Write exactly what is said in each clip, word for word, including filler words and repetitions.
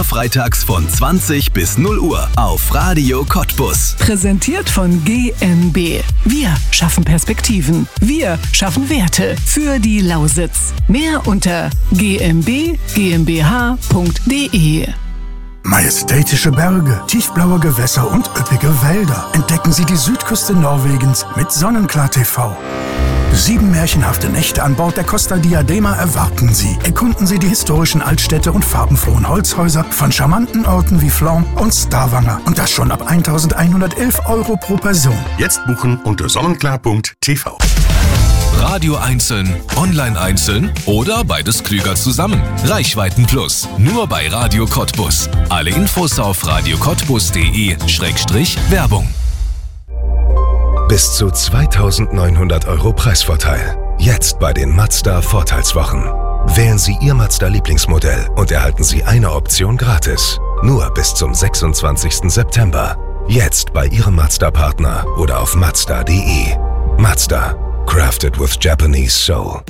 Freitags von zwanzig bis null Uhr auf Radio Cottbus. Präsentiert von G M B. Wir schaffen Perspektiven. Wir schaffen Werte für die Lausitz. Mehr unter g m b g m b h punkt d e. Majestätische Berge, tiefblaue Gewässer und üppige Wälder. Entdecken Sie die Südküste Norwegens mit Sonnenklar T V. Sieben märchenhafte Nächte an Bord der Costa Diadema erwarten Sie. Erkunden Sie die historischen Altstädte und farbenfrohen Holzhäuser von charmanten Orten wie Flon und Stavanger. Und das schon ab eintausendeinhundertelf Euro pro Person. Jetzt buchen unter sonnenklar punkt t v. Radio einzeln, online einzeln oder beides klüger zusammen. Reichweiten Plus, nur bei Radio Cottbus. Alle Infos auf radio cottbus punkt d e Schrägstrich Werbung. Bis zu zweitausendneunhundert Euro Preisvorteil. Jetzt bei den Mazda Vorteilswochen. Wählen Sie Ihr Mazda Lieblingsmodell und erhalten Sie eine Option gratis. Nur bis zum sechsundzwanzigsten September. Jetzt bei Ihrem Mazda-Partner oder auf mazda punkt d e. Mazda. Crafted with Japanese soul.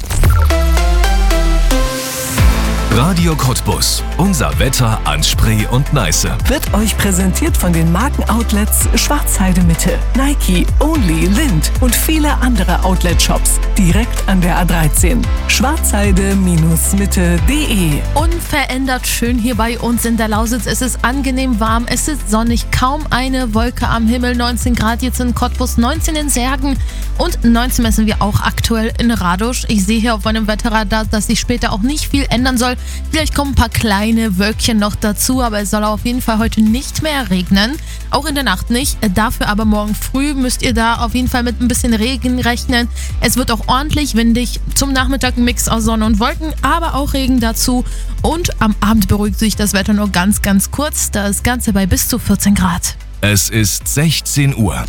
Radio Cottbus. Unser Wetter an Spree und Neiße. Wird euch präsentiert von den Markenoutlets Schwarzheide Mitte, Nike, Only, Lind und viele andere Outlet-Shops direkt an der A dreizehn. schwarzheide Mitte punkt d e. Unverändert schön hier bei uns in der Lausitz. Es ist angenehm warm, es ist sonnig, kaum eine Wolke am Himmel. neunzehn Grad jetzt in Cottbus, neunzehn in Särgen und neunzehn messen wir auch aktuell in Radosch. Ich sehe hier auf meinem Wetterradar, dass sich später auch nicht viel ändern soll. Vielleicht kommen ein paar kleine Wölkchen noch dazu, aber es soll auf jeden Fall heute nicht mehr regnen. Auch in der Nacht nicht. Dafür aber morgen früh müsst ihr da auf jeden Fall mit ein bisschen Regen rechnen. Es wird auch ordentlich windig. Zum Nachmittag ein Mix aus Sonne und Wolken, aber auch Regen dazu. Und am Abend beruhigt sich das Wetter nur ganz, ganz kurz. Das Ganze bei bis zu vierzehn Grad. Es ist sechzehn Uhr.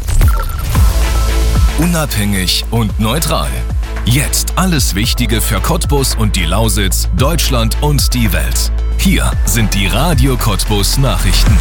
Unabhängig und neutral. Jetzt alles Wichtige für Cottbus und die Lausitz, Deutschland und die Welt. Hier sind die Radio Cottbus Nachrichten.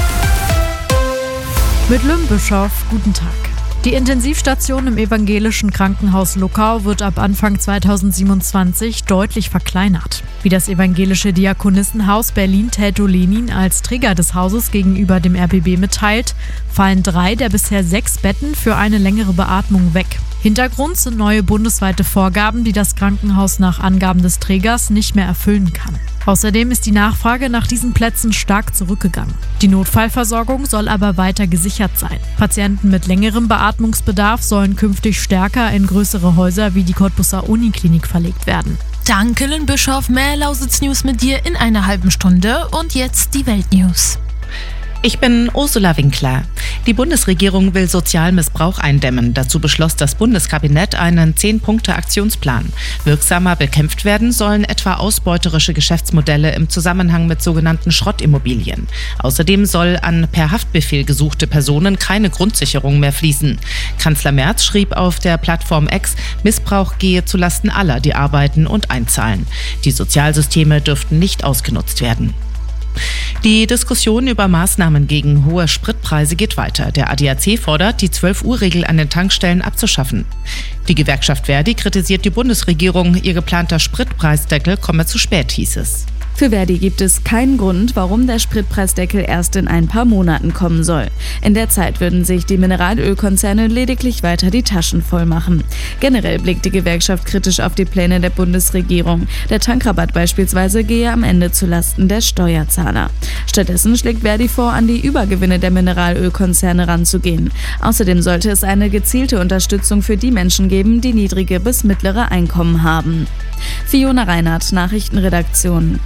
Mit Lym Bischof, guten Tag. Die Intensivstation im evangelischen Krankenhaus Luckau wird ab Anfang zweitausendsiebenundzwanzig deutlich verkleinert. Wie das evangelische Diakonissenhaus Berlin-Teltow-Lenin als Träger des Hauses gegenüber dem R B B mitteilt, fallen drei der bisher sechs Betten für eine längere Beatmung weg. Hintergrund sind neue bundesweite Vorgaben, die das Krankenhaus nach Angaben des Trägers nicht mehr erfüllen kann. Außerdem ist die Nachfrage nach diesen Plätzen stark zurückgegangen. Die Notfallversorgung soll aber weiter gesichert sein. Patienten mit längerem Beatmungsbedarf sollen künftig stärker in größere Häuser wie die Cottbuser Uniklinik verlegt werden. Danke, Lyn Bischof. Mehr Lausitz-News mit dir in einer halben Stunde. Und jetzt die Weltnews. Ich bin Ursula Winkler. Die Bundesregierung will Sozialmissbrauch eindämmen. Dazu beschloss das Bundeskabinett einen zehn-Punkte-Aktionsplan. Wirksamer bekämpft werden sollen etwa ausbeuterische Geschäftsmodelle im Zusammenhang mit sogenannten Schrottimmobilien. Außerdem soll an per Haftbefehl gesuchte Personen keine Grundsicherung mehr fließen. Kanzler Merz schrieb auf der Plattform X, Missbrauch gehe zulasten aller, die arbeiten und einzahlen. Die Sozialsysteme dürften nicht ausgenutzt werden. Die Diskussion über Maßnahmen gegen hohe Spritpreise geht weiter. Der A D A C fordert, die zwölf Uhr Regel an den Tankstellen abzuschaffen. Die Gewerkschaft Verdi kritisiert die Bundesregierung. Ihr geplanter Spritpreisdeckel komme zu spät, hieß es. Für Verdi gibt es keinen Grund, warum der Spritpreisdeckel erst in ein paar Monaten kommen soll. In der Zeit würden sich die Mineralölkonzerne lediglich weiter die Taschen voll machen. Generell blickt die Gewerkschaft kritisch auf die Pläne der Bundesregierung. Der Tankrabatt beispielsweise gehe am Ende zulasten der Steuerzahler. Stattdessen schlägt Verdi vor, an die Übergewinne der Mineralölkonzerne ranzugehen. Außerdem sollte es eine gezielte Unterstützung für die Menschen geben, die niedrige bis mittlere Einkommen haben. Fiona Reinhardt, Nachrichtenredaktion.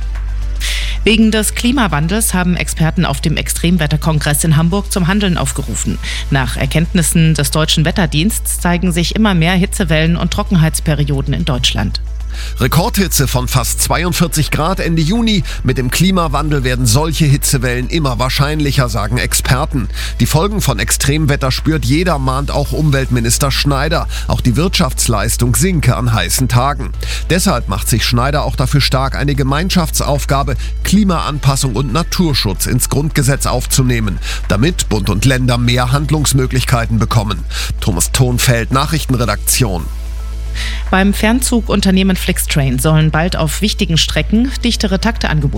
Wegen des Klimawandels haben Experten auf dem Extremwetterkongress in Hamburg zum Handeln aufgerufen. Nach Erkenntnissen des Deutschen Wetterdienstes zeigen sich immer mehr Hitzewellen und Trockenheitsperioden in Deutschland. Rekordhitze von fast zweiundvierzig Grad Ende Juni. Mit dem Klimawandel werden solche Hitzewellen immer wahrscheinlicher, sagen Experten. Die Folgen von Extremwetter spürt jeder, mahnt auch Umweltminister Schneider. Auch die Wirtschaftsleistung sinke an heißen Tagen. Deshalb macht sich Schneider auch dafür stark, eine Gemeinschaftsaufgabe, Klimaanpassung und Naturschutz ins Grundgesetz aufzunehmen, damit Bund und Länder mehr Handlungsmöglichkeiten bekommen. Thomas Thonfeld, Nachrichtenredaktion. Beim Fernzugunternehmen Flixtrain sollen bald auf wichtigen Strecken dichtere Takte angeboten werden.